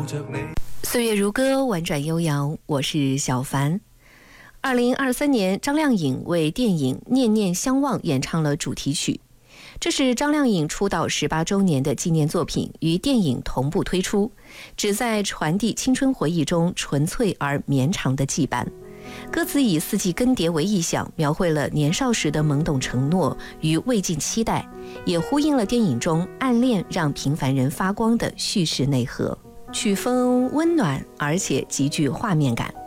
岁月如歌，婉转悠扬，我是小凡。2023年，张靓颖为电影《念念相忘》演唱了主题曲。这是张靓颖出道18周年的纪念作品，与电影同步推出，旨在传递青春回忆中纯粹而绵长的羁绊。歌词以四季更迭为意象，描绘了年少时的懵懂承诺与未尽期待，也呼应了电影中暗恋让平凡人发光的叙事内核。曲风温暖，而且极具画面感。